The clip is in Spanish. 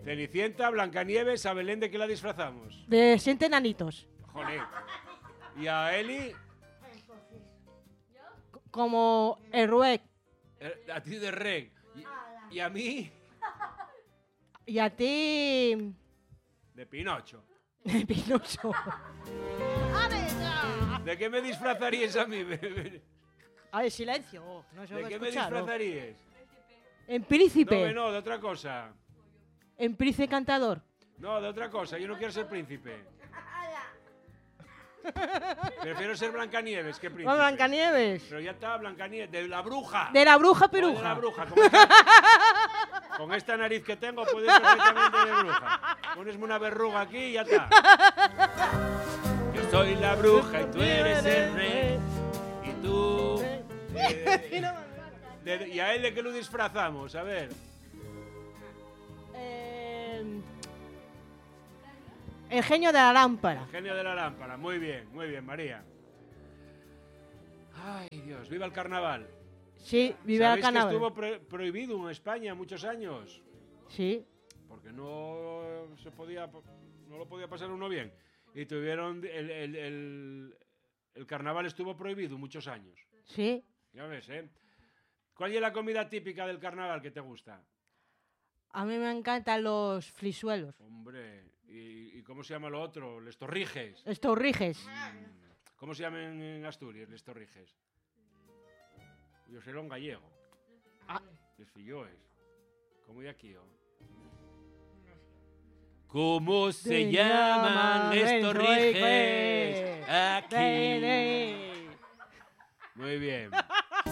Cenicienta, Blancanieves, a Belén, ¿de qué la disfrazamos? De 7 enanitos. Joder. ¿Y a Eli? Como el Ruec. A ti de Reg. ¿Y a mí? Y a ti... De Pinocho. De Pinocho. ¿De qué me disfrazaríais a mí? A ver, silencio. No se ¿De va a qué me escuchar, ¿no? disfrazaríais? En príncipe. No, de otra cosa. En príncipe cantador. No, de otra cosa. Yo no quiero ser príncipe. Prefiero ser Blancanieves que príncipe. Con Blancanieves. Pero ya está, Blancanieves. De la bruja. De la bruja De la peruja. bruja. Con esta nariz que tengo puedo ir perfectamente de bruja. Ponesme una verruga aquí y ya está. Yo soy la bruja y tú eres el rey. Y tú... ¿Y a él de qué lo disfrazamos? A ver. El genio de la lámpara. El genio de la lámpara. Muy bien, María. Ay, Dios, viva el carnaval. Sí, vive el ¿Sabéis carnaval. que estuvo prohibido en España muchos años? Sí. Porque no lo podía pasar uno bien. Y tuvieron el carnaval estuvo prohibido muchos años. Sí. Ya ves, ¿eh? ¿Cuál es la comida típica del carnaval que te gusta? A mí me encantan los frisuelos. Hombre, ¿y cómo se llama lo otro? Les torrijes. Los torrijes. ¿Cómo se llaman en Asturias, les torrijes? Yo seré un gallego. Les filloes. ¿Cómo de aquí? ¿Cómo se llaman estos rijes aquí? Muy bien.